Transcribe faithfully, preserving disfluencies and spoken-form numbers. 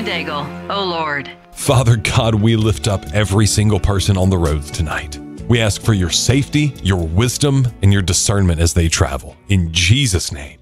and Daigle, O Lord. Father God, we lift up every single person on the roads tonight. We ask for your safety, your wisdom, and your discernment as they travel. In Jesus' name.